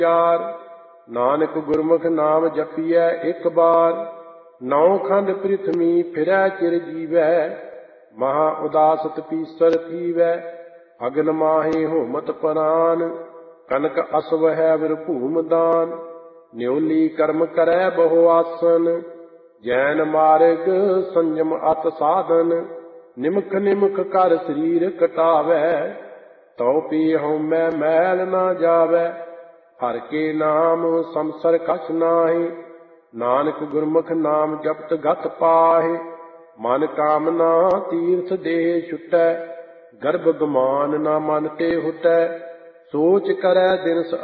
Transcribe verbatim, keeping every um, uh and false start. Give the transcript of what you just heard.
ਯਾਰ ਨਾਨਕ ਗੁਰਮੁਖ ਨਾਮ ਜਪੀਐ ਇੱਕ ਬਾਰ। ਨੌ ਖੰਡ ਪ੍ਰਿਥਵੀ ਫਿਰੈ ਚਿਰ ਜੀਵੈ, ਮਹਾ ਉਦਾਸਤ ਪੀਸਰ ਥੀਵੈ। ਅਗਨ ਮਾਹੇ ਹੋਮਤ ਪ੍ਰਾਨ, ਕਨਕ ਅਸਵ ਹੈ ਵਿਰ ਭੂਮ ਦਾਨ। ਨਿਉਲੀ ਕਰਮ ਕਰੈ ਬਹੁ ਆਸਨ, ਜੈਨ ਮਾਰਗ ਸੰਜਮ ਅਤ ਸਾਧਨ। ਨਿਮਖ ਨਿਮਖ ਕਰ ਸਰੀਰ ਕਟਾਵੈ, ਤਉ ਪੀ ਹਉਮੈ ਮੈਲ ਨਾ ਜਾਵੈ। ਹਰਿ ਕੇ ਨਾਮ ਸੰਸਰ ਕਛ ਨਾਹੀ, ਨਾਨਕ ਗੁਰਮੁਖ ਨਾਮ ਜਪਤ ਗਤ ਪਾਹੇ। ਮਨ ਕਾਮਨਾ ਤੀਰਥ ਦੇਹ ਛੁਟੈ, ਗਰਭ ਗਮਾਨ ਨਾ ਮਨ ਤੇ ਹੁਟੈ। ਸੋਚ ਕਰੈ ਦਿਨ